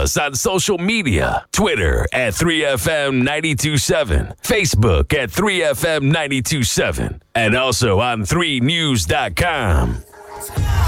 us on social media. Twitter at 3FM927. Facebook at 3FM927. And also on 3news.com.